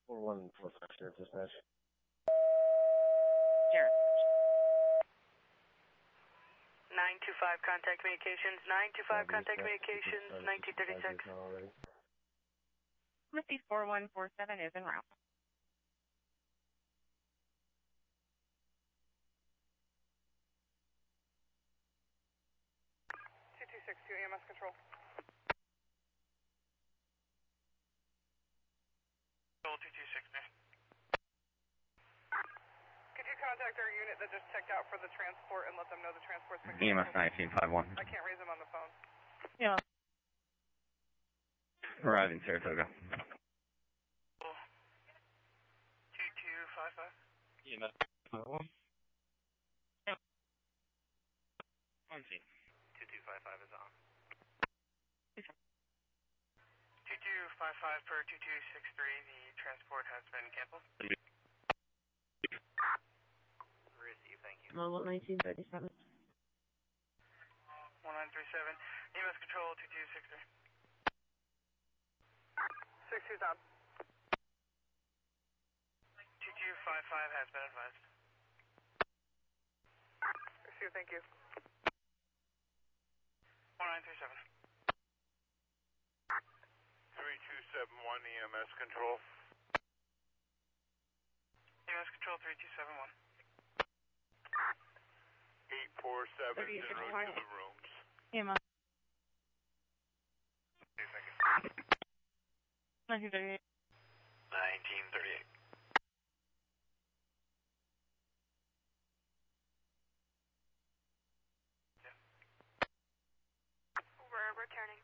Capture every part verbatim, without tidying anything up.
four one four five, Sheriff Dispatch. Sheriff. nine two five contact communications, nine two five contact communications, nineteen thirty-six. Missy four one four seven is en route. two two six two E M S control. two two six two. Could you contact our unit that just checked out for the transport and let them know the transport's been E M S nineteen five one. I can't raise them on the phone. Yeah. Arriving Saratoga. two two five five. E M S five one. On scene. two two five five is on. two two five five per two two six three, the transport has been canceled. Receive, thank you. Mobile nineteen thirty-seven. one nine three seven, E M S control two two six three. six two's on. two two five five has been advised. Receive, thank you. one nine three seven. three two seven one E M S control. E M S control three two seven one. eight four seven en route to the rooms. Yeah, ma. Thank you. nineteen thirty-eight. nineteen thirty-eight. We're returning.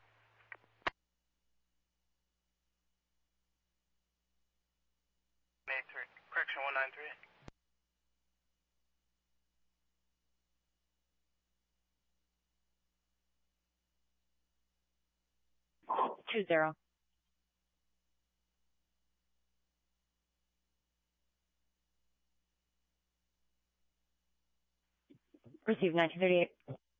eight three. Correction one nine three. Two zero. Receive nineteen thirty-eight.